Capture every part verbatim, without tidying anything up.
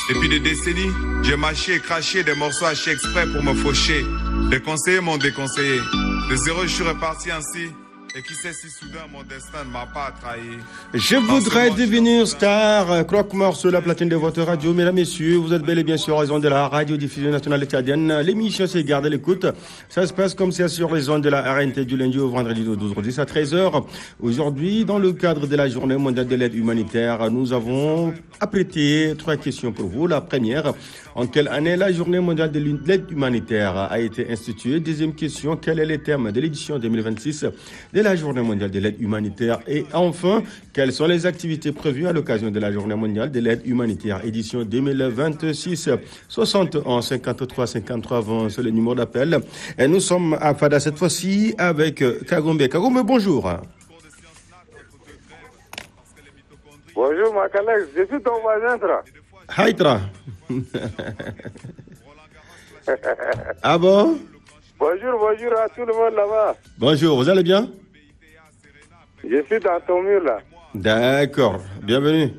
Depuis des décennies, j'ai mâché et craché des morceaux hachés exprès pour me faucher. Les conseillers m'ont déconseillé. De zéro, je suis reparti ainsi. Et qui sait si soudain mon destin ne m'a pas trahi. Je voudrais devenir star. Croque-mort sur la platine de votre radio. Mesdames, messieurs, vous êtes bel et bien sur les ondes de la radio-diffusion nationale tchadienne. L'émission, c'est Gardez l'écoute. Ça se passe comme c'est sur les ondes de la R N T du lundi au vendredi de douze heures dix à treize heures. Aujourd'hui, dans le cadre de la journée mondiale de l'aide humanitaire, nous avons apprêté trois questions pour vous. La première, en quelle année la journée mondiale de l'aide humanitaire a été instituée? Deuxième question, quel est le thème de l'édition deux mille vingt-six de la journée mondiale de l'aide humanitaire? Et enfin, quelles sont les activités prévues à l'occasion de la journée mondiale de l'aide humanitaire édition deux mille vingt-six? soixante et onze cinquante-trois cinquante-trois vingt, c'est le numéro d'appel. Et nous sommes à Fada cette fois-ci avec Kagombe. Kagombe, bonjour. Bonjour Makalex, je suis ton voisin, Tra. Haïtra. Ah bon? Bonjour, bonjour à tout le monde là-bas. Bonjour, vous allez bien? Je suis dans ton mur là. D'accord, bienvenue.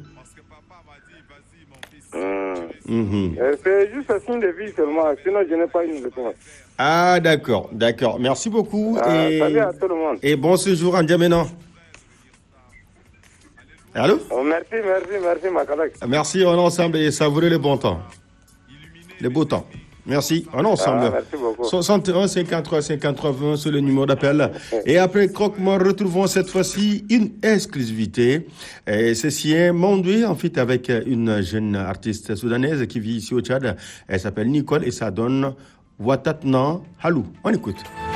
Mmh. Mmh. C'est juste un signe de vie seulement, sinon je n'ai pas une réponse. Ah d'accord, d'accord. Merci beaucoup. Ah, et... Salut à tout le monde. Et bon séjour en Diamena. Allô? Oh, merci, merci, merci Makalex. Merci, on est ensemble et savourez le bon temps. Le beau temps. Merci, on est ensemble. Ah, merci beaucoup. soixante et onze cinquante-trois cinquante-trois vingt, c'est le numéro d'appel. Et après Croque-Mort, retrouvons cette fois-ci une exclusivité. Et ceci est Mondoué, en fait, avec une jeune artiste soudanaise qui vit ici au Tchad. Elle s'appelle Nicole et ça donne Watatna Halou. On écoute.